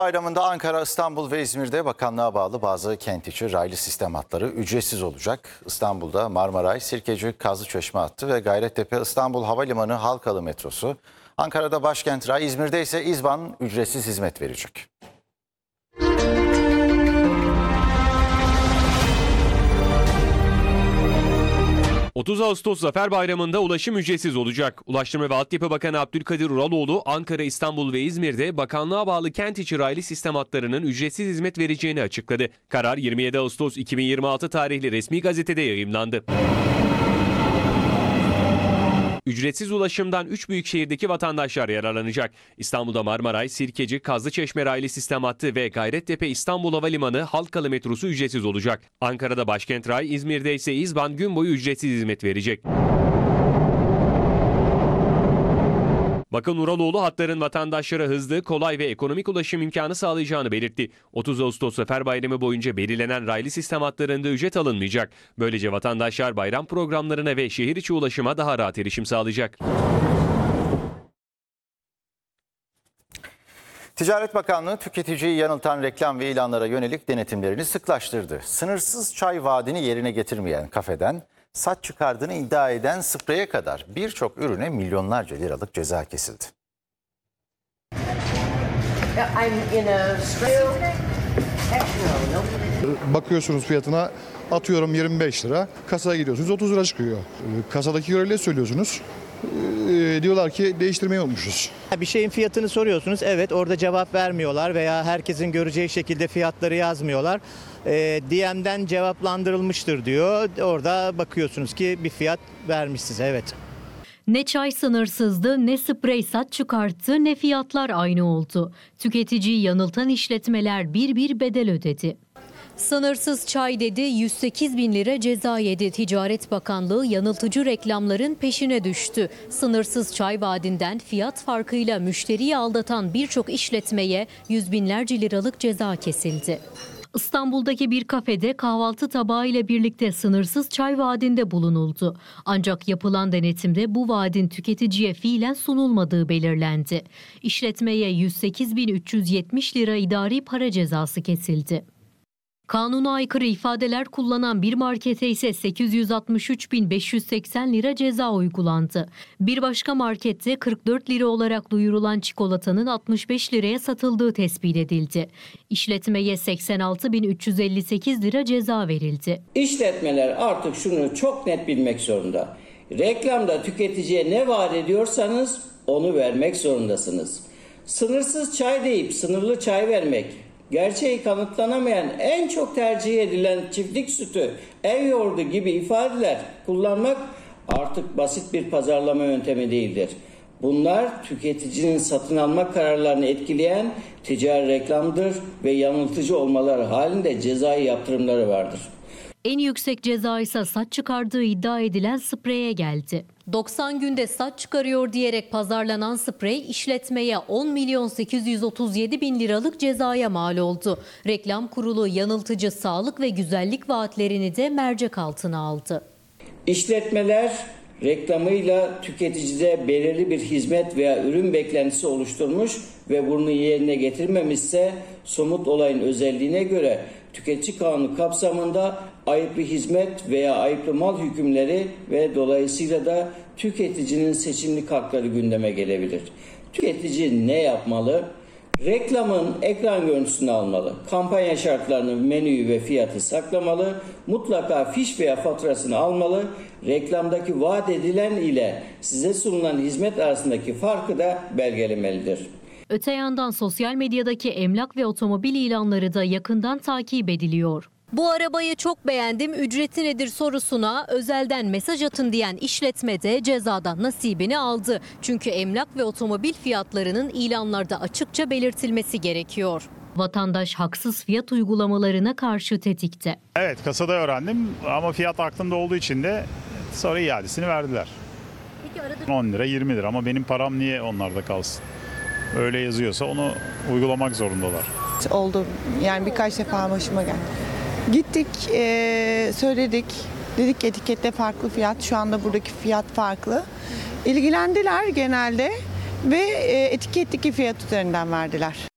Bayramında Ankara, İstanbul ve İzmir'de bakanlığa bağlı bazı kent içi raylı sistem hatları ücretsiz olacak. İstanbul'da Marmaray, Sirkeci, Kazlıçeşme hattı ve Gayrettepe İstanbul Havalimanı Halkalı metrosu. Ankara'da Başkent Ray, İzmir'de ise İzban ücretsiz hizmet verecek. ...30 Ağustos Zafer Bayramı'nda ulaşım ücretsiz olacak. Ulaştırma ve Altyapı Bakanı Abdülkadir Uraloğlu, Ankara, İstanbul ve İzmir'de bakanlığa bağlı kent içi raylı sistem hatlarının ücretsiz hizmet vereceğini açıkladı. Karar 27 Ağustos 2026 tarihli resmi gazetede yayımlandı. Ücretsiz ulaşımdan 3 büyük şehirdeki vatandaşlar yararlanacak. İstanbul'da Marmaray, Sirkeci, Kazlıçeşme raylı sistem hattı ve Gayrettepe İstanbul Havalimanı Halkalı metrosu ücretsiz olacak. Ankara'da Başkent Ray, İzmir'de ise İzban gün boyu ücretsiz hizmet verecek. Bakan Uraloğlu hatların vatandaşlara hızlı, kolay ve ekonomik ulaşım imkanı sağlayacağını belirtti. 30 Ağustos Zafer Bayramı boyunca belirlenen raylı sistem hatlarında ücret alınmayacak. Böylece vatandaşlar bayram programlarına ve şehir içi ulaşıma daha rahat erişim sağlayacak. Ticaret Bakanlığı tüketiciyi yanıltan reklam ve ilanlara yönelik denetimlerini sıklaştırdı. Sınırsız çay vaadini yerine getirmeyen kafeden saç çıkardığını iddia eden spreye kadar birçok ürüne milyonlarca liralık ceza kesildi. Bakıyorsunuz fiyatına, atıyorum 25 lira, kasaya gidiyorsunuz 30 lira çıkıyor. Kasadaki görevliye söylüyorsunuz. Diyorlar ki değiştirmeyi unutmuşuz. Bir şeyin fiyatını soruyorsunuz. Evet, orada cevap vermiyorlar veya herkesin göreceği şekilde fiyatları yazmıyorlar. DM'den cevaplandırılmıştır diyor. Orada bakıyorsunuz ki bir fiyat vermiş size. Evet. Ne çay sınırsızdı, ne sprey saç çıkarttı, ne fiyatlar aynı oldu. Tüketiciyi yanıltan işletmeler bir bedel ödedi. Sınırsız çay dedi, 108 bin lira ceza yedi. Ticaret Bakanlığı yanıltıcı reklamların peşine düştü. Sınırsız çay vaadinden fiyat farkıyla müşteriyi aldatan birçok işletmeye yüz binlerce liralık ceza kesildi. İstanbul'daki bir kafede kahvaltı tabağı ile birlikte sınırsız çay vaadinde bulunuldu. Ancak yapılan denetimde bu vaadin tüketiciye fiilen sunulmadığı belirlendi. İşletmeye 108.370 lira idari para cezası kesildi. Kanuna aykırı ifadeler kullanan bir markete ise 863.580 lira ceza uygulandı. Bir başka markette 44 lira olarak duyurulan çikolatanın 65 liraya satıldığı tespit edildi. İşletmeye 86.358 lira ceza verildi. İşletmeler artık şunu çok net bilmek zorunda. Reklamda tüketiciye ne vaat ediyorsanız onu vermek zorundasınız. Sınırsız çay deyip sınırlı çay vermek, gerçeği kanıtlanamayan, en çok tercih edilen çiftlik sütü, ev yoğurdu gibi ifadeler kullanmak artık basit bir pazarlama yöntemi değildir. Bunlar tüketicinin satın alma kararlarını etkileyen ticari reklamdır ve yanıltıcı olmaları halinde cezai yaptırımları vardır. En yüksek ceza ise saç çıkardığı iddia edilen spreye geldi. 90 günde saç çıkarıyor diyerek pazarlanan sprey işletmeye 10.837.000 liralık cezaya mal oldu. Reklam Kurulu yanıltıcı sağlık ve güzellik vaatlerini de mercek altına aldı. İşletmeler reklamıyla tüketicide belirli bir hizmet veya ürün beklentisi oluşturmuş ve bunu yerine getirmemişse somut olayın özelliğine göre Tüketici Kanunu kapsamında ayıplı hizmet veya ayıplı mal hükümleri ve dolayısıyla da tüketicinin seçimlik hakları gündeme gelir. Tüketici ne yapmalı? Reklamın ekran görüntüsünü almalı, kampanya şartlarını, menüyü ve fiyatı saklamalı, mutlaka fiş veya faturasını almalı, reklamdaki vaat edilen ile size sunulan hizmet arasındaki farkı da belgelemelidir. Öte yandan sosyal medyadaki emlak ve otomobil ilanları da yakından takip ediliyor. Bu arabayı çok beğendim, ücreti nedir sorusuna özelden mesaj atın diyen işletme de cezadan nasibini aldı. Çünkü emlak ve otomobil fiyatlarının ilanlarda açıkça belirtilmesi gerekiyor. Vatandaş haksız fiyat uygulamalarına karşı tetikte. Evet, kasada öğrendim ama fiyat aklımda olduğu için de sonra iadesini verdiler. Peki 10 lira 20 lira ama benim param niye onlarda kalsın? Öyle yazıyorsa onu uygulamak zorundalar. Oldu yani birkaç defa başıma geldi. Gittik söyledik, dedik etikette farklı fiyat, şu anda buradaki fiyat farklı. İlgilendiler genelde ve etiketteki fiyat üzerinden verdiler.